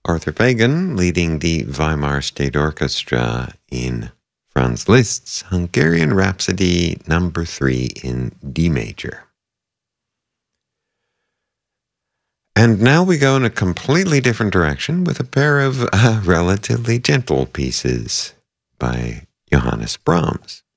Arthur Pagan leading the Weimar State Orchestra in Franz Liszt's Hungarian Rhapsody No. 3 in D major. And now we go in a completely different direction with a pair of relatively gentle pieces by Johannes Brahms.